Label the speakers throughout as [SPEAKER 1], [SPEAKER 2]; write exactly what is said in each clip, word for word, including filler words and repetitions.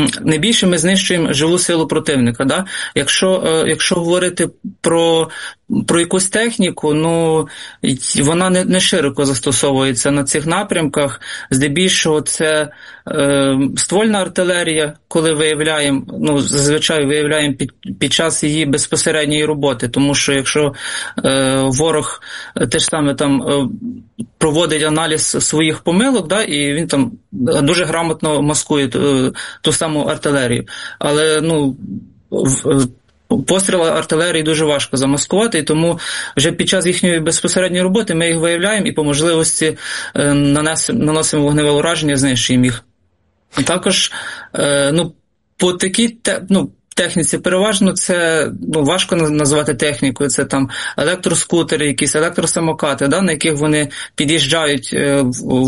[SPEAKER 1] найбільше ми знищуємо живу силу противника. Да? Якщо, якщо говорити про, про якусь техніку, ну, вона не, не широко застосовується на цих напрямках. Здебільшого це е, ствольна артилерія, коли виявляємо, ну, зазвичай виявляємо під, під час її безпосередньої роботи, тому що якщо е, ворог те ж саме там е, проводить аналіз своїх помилок, да, і він там дуже грамотно маскує ту, ту саму артилерію. Але, ну, в, постріли артилерії дуже важко замаскувати, і тому вже під час їхньої безпосередньої роботи ми їх виявляємо і по можливості е, нанесемо, наносимо вогневе ураження, знищуємо їх. Також, е, ну, по такій, те, ну, техніці переважно це, ну, важко назвати технікою, це там електроскутери, якісь електросамокати, да, на яких вони під'їжджають е, в,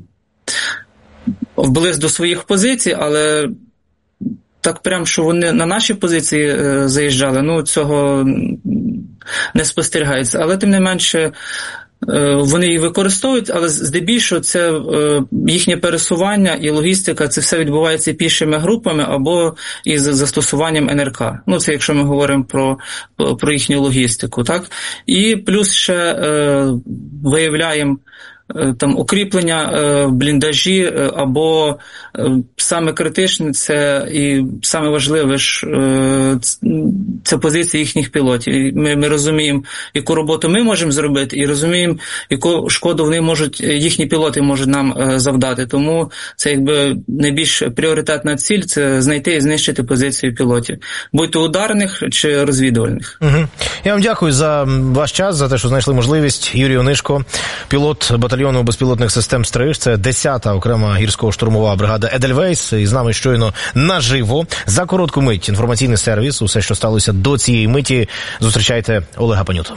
[SPEAKER 1] вблизь до своїх позицій, але так прям, що вони на наші позиції е, заїжджали, ну, цього не спостерігається. Але тим не менше, е, вони її використовують, але здебільшого це е, їхнє пересування і логістика, це все відбувається пішими групами або із застосуванням ен ер ка. Ну, це якщо ми говоримо про, про їхню логістику, так? І плюс ще е, виявляємо там укріплення, бліндажі, або саме критичне це і саме важливе ж це позиція їхніх пілотів. Ми, ми розуміємо, яку роботу ми можемо зробити, і розуміємо, яку шкоду вони можуть, їхні пілоти можуть нам завдати. Тому це якби найбільш пріоритетна ціль – це знайти і знищити позицію пілотів, будь то ударних чи розвідувальних.
[SPEAKER 2] Угу. Я вам дякую за ваш час, за те, що знайшли можливість. Юрій Онишко, пілот батальйону безпілотних систем «Стриж», це десята окрема гірсько-штурмова бригада «Едельвейс», і з нами щойно наживо. За коротку мить інформаційний сервіс, усе, що сталося до цієї миті. Зустрічайте Олега Панюта.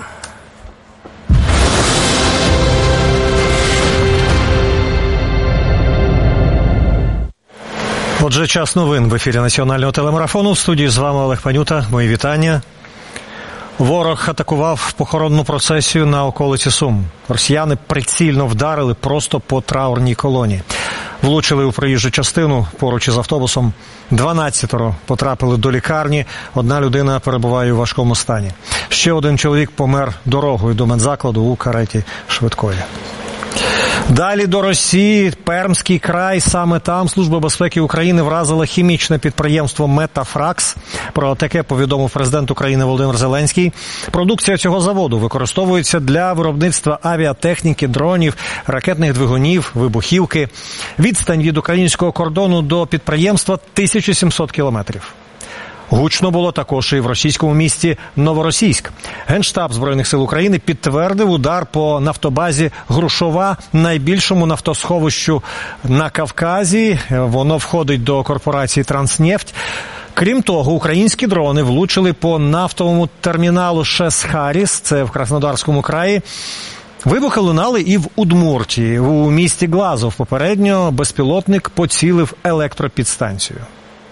[SPEAKER 3] Отже, час новин в ефірі національного телемарафону. В студії з вами Олег Панюта. Мої вітання. Ворог атакував похоронну процесію на околиці Сум. Росіяни прицільно вдарили просто по траурній колоні. Влучили у проїжджу частину поруч із автобусом. дванадцятеро потрапили до лікарні. Одна людина перебуває у важкому стані. Ще один чоловік помер дорогою до медзакладу у кареті швидкої. Далі до Росії, Пермський край. Саме там Служба безпеки України вразила хімічне підприємство «Метафракс». Про таке повідомив президент України Володимир Зеленський. Продукція цього заводу використовується для виробництва авіатехніки, дронів, ракетних двигунів, вибухівки. Відстань від українського кордону до підприємства – тисяча сімсот кілометрів. Гучно було також і в російському місті Новоросійськ. Генштаб Збройних сил України підтвердив удар по нафтобазі Грушова, найбільшому нафтосховищу на Кавказі. Воно входить до корпорації «Транснефть». Крім того, українські дрони влучили по нафтовому терміналу Шес-Харіс, це в Краснодарському краї. Вибухи лунали і в Удмуртії, у місті Глазов. Попередньо безпілотник поцілив електропідстанцію.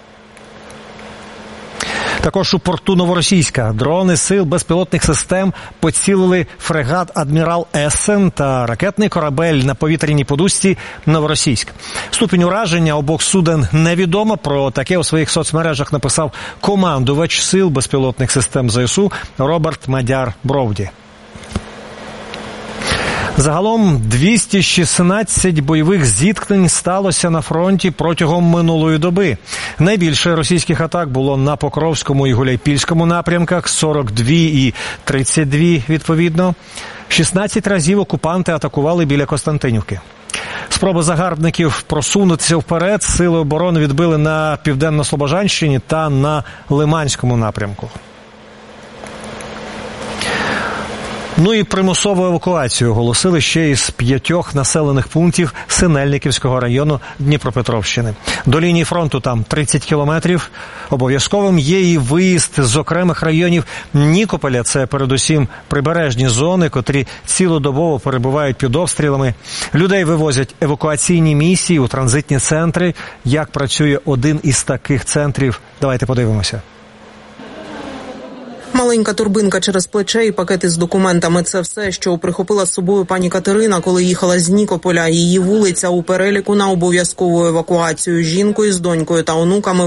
[SPEAKER 3] Також у порту Новоросійська дрони сил безпілотних систем поцілили фрегат «Адмірал Ессен» та ракетний корабель на повітряній подушці «Новоросійськ». Ступінь ураження обох суден невідомо. Про таке у своїх соцмережах написав командувач сил безпілотних систем зе ес у Роберт Мадяр-Бровді. Загалом двісті шістнадцять бойових зіткнень сталося на фронті протягом минулої доби. Найбільше російських атак було на Покровському і Гуляйпільському напрямках – сорок два і тридцять два відповідно. шістнадцять разів окупанти атакували біля Костянтинівки. Спроби загарбників просунутися вперед сили оборони відбили на Південно-Слобожанщині та на Лиманському напрямку. Ну і примусову евакуацію оголосили ще із п'ятьох населених пунктів Синельниківського району Дніпропетровщини. До лінії фронту там тридцять кілометрів. Обов'язковим є і виїзд з окремих районів Нікополя. Це передусім прибережні зони, котрі цілодобово перебувають під обстрілами. Людей вивозять евакуаційні місії у транзитні центри. Як працює один із таких центрів? Давайте подивимося.
[SPEAKER 4] Маленька торбинка через плече і пакети з документами – це все, що прихопила з собою пані Катерина, коли їхала з Нікополя. Її вулиця у переліку на обов'язкову евакуацію. Жінкою з донькою та онуками